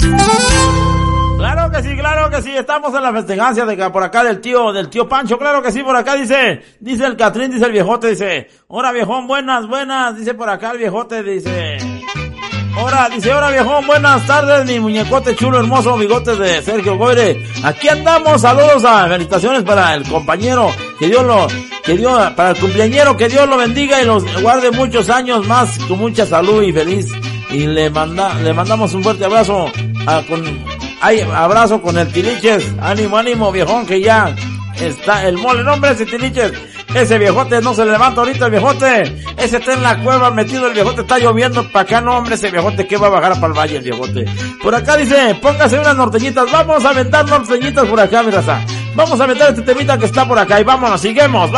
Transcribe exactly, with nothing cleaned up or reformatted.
Claro que sí, claro que sí, estamos en la festejancia de por acá del tío, del tío Pancho, claro que sí, por acá dice, dice el Catrín, dice el viejote, dice, hola viejón, buenas, buenas, dice por acá el viejote, dice, hola, dice, hola viejón, buenas tardes, mi muñecote chulo, hermoso, bigotes de Sergio Goyre, aquí andamos, saludos, a felicitaciones para el compañero, que Dios lo, que Dios, para el cumpleañero, que Dios lo bendiga y los guarde muchos años más, con mucha salud y feliz, y le manda, le mandamos un fuerte abrazo, a, con, Ay, abrazo con el Tiliches, ánimo, ánimo, viejón, que ya está el mole, no hombre, ese Tiliches, ese viejote no se levanta ahorita el viejote, ese está en la cueva metido, el viejote está lloviendo para acá, no hombre, ese viejote que va a bajar para el valle el viejote. Por acá dice, póngase unas norteñitas, vamos a aventar norteñitas por acá, mi raza, vamos a aventar este temita que está por acá y vámonos, seguimos.